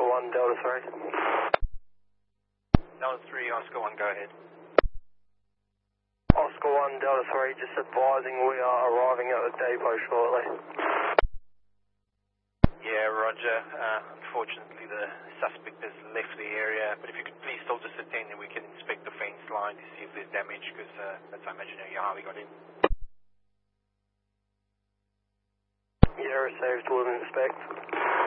1, Delta 3. Delta 3, Oscar 1, go ahead. Oscar 1, Delta 3, just advising we are arriving at the depot shortly. Yeah, roger. Unfortunately, the suspect has left the area, but if you could please still just attend and we can inspect the fence line to see if there's damage, because that's our imaginary how we got in. Yeah, received, we'll inspect.